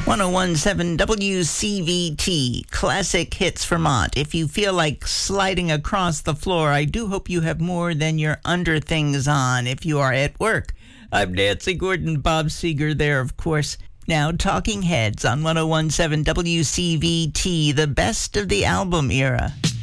1017 WCVT, Classic Hits Vermont. If you feel like sliding across the floor, I do hope you have more than your underthings on if you are at work. I'm Nancy Gordon, Bob Seger there, of course. Now, Talking Heads on 1017 WCVT, the best of the album era.